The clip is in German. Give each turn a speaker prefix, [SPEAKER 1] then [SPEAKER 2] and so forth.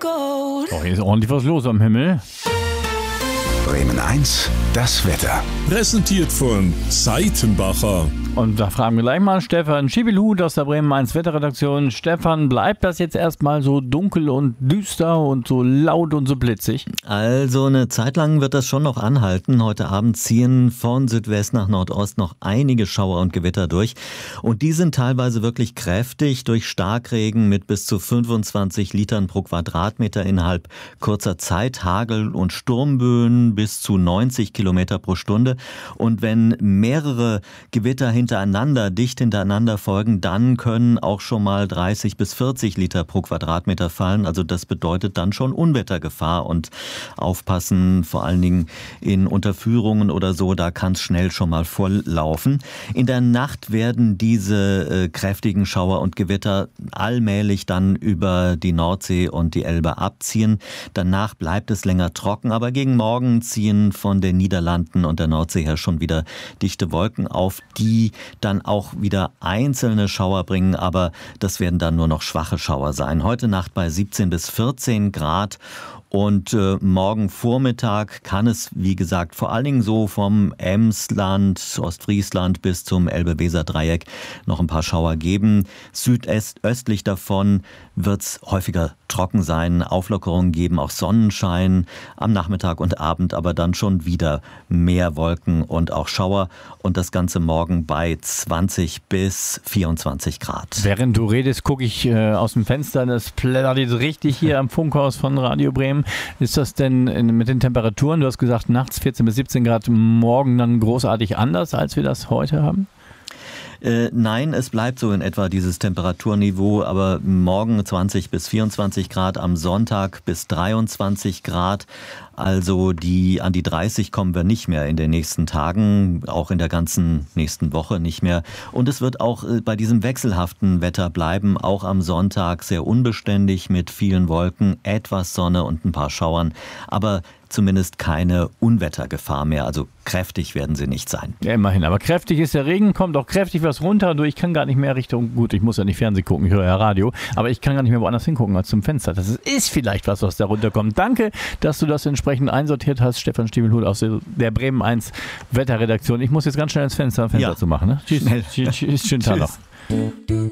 [SPEAKER 1] Oh, hier ist ordentlich was los am Himmel.
[SPEAKER 2] Bremen 1, das Wetter.
[SPEAKER 3] Präsentiert von Seitenbacher.
[SPEAKER 1] Und da fragen wir gleich mal Stefan Schiebelhut aus der Bremen 1 Wetterredaktion. Stefan, bleibt das jetzt erstmal so dunkel und düster und so laut und so blitzig?
[SPEAKER 4] Also eine Zeit lang wird das schon noch anhalten. Heute Abend ziehen von Südwest nach Nordost noch einige Schauer und Gewitter durch. Und die sind teilweise wirklich kräftig durch Starkregen mit bis zu 25 Litern pro Quadratmeter innerhalb kurzer Zeit. Hagel- und Sturmböen bis zu 90 Kilometer pro Stunde. Und wenn mehrere Gewitter dicht hintereinander folgen, dann können auch schon mal 30 bis 40 Liter pro Quadratmeter fallen. Also das bedeutet dann schon Unwettergefahr und aufpassen, vor allen Dingen in Unterführungen oder so, da kann es schnell schon mal volllaufen. In der Nacht werden diese kräftigen Schauer und Gewitter allmählich dann über die Nordsee und die Elbe abziehen. Danach bleibt es länger trocken, aber gegen Morgen ziehen von den Niederlanden und der Nordsee her schon wieder dichte Wolken auf, die dann auch wieder einzelne Schauer bringen, aber das werden dann nur noch schwache Schauer sein. Heute Nacht bei 17 bis 14 Grad. Und morgen Vormittag kann es, wie gesagt, vor allen Dingen so vom Emsland, Ostfriesland bis zum Elbe-Weser-Dreieck noch ein paar Schauer geben. Südöstlich davon wird es häufiger trocken sein, Auflockerungen geben, auch Sonnenschein am Nachmittag und Abend, aber dann schon wieder mehr Wolken und auch Schauer. Und das Ganze morgen bei 20 bis 24 Grad.
[SPEAKER 1] Während du redest, gucke ich aus dem Fenster, das plättert jetzt richtig hier am Funkhaus von Radio Bremen. Ist das denn mit den Temperaturen, du hast gesagt nachts 14 bis 17 Grad, morgen dann großartig anders, als wir das heute haben?
[SPEAKER 4] Nein, es bleibt so in etwa dieses Temperaturniveau, aber morgen 20 bis 24 Grad, am Sonntag bis 23 Grad. Also an die 30 kommen wir nicht mehr in den nächsten Tagen, auch in der ganzen nächsten Woche nicht mehr. Und es wird auch bei diesem wechselhaften Wetter bleiben, auch am Sonntag sehr unbeständig mit vielen Wolken, etwas Sonne und ein paar Schauern, aber zumindest keine Unwettergefahr mehr. Also kräftig werden sie nicht sein.
[SPEAKER 1] Ja, immerhin. Aber kräftig ist der Regen, kommt auch kräftig was runter. Ich kann gar nicht mehr Richtung, gut, ich muss ja nicht Fernsehen gucken, ich höre ja Radio, aber ich kann gar nicht mehr woanders hingucken als zum Fenster. Das ist vielleicht was da runterkommt. Danke, dass du das entsprechend einsortiert hast. Stefan Schiebelhut aus der Bremen 1 Wetterredaktion. Ich muss jetzt ganz schnell ins Fenster zu machen. Ne? Tschüss. Schönen Tag noch.